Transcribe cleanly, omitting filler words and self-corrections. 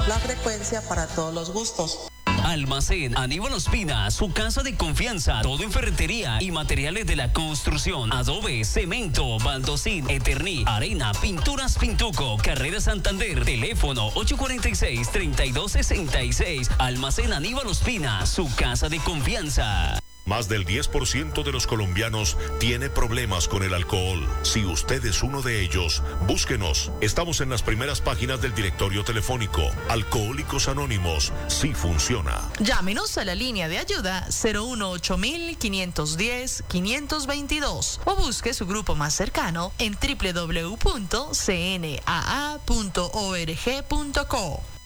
La frecuencia para todos los gustos. Almacén Aníbal Ospina, su casa de confianza, todo en ferretería y materiales de la construcción, adobe, cemento, baldosín, eterní, arena, pinturas Pintuco, Carrera Santander, teléfono 846-3266. Almacén Aníbal Ospina, su casa de confianza. Más del 10% de los colombianos tiene problemas con el alcohol. Si usted es uno de ellos, búsquenos. Estamos en las primeras páginas del directorio telefónico. Alcohólicos Anónimos, sí funciona. Llámenos a la línea de ayuda 018-510-522 o busque su grupo más cercano en www.cnaa.org.co.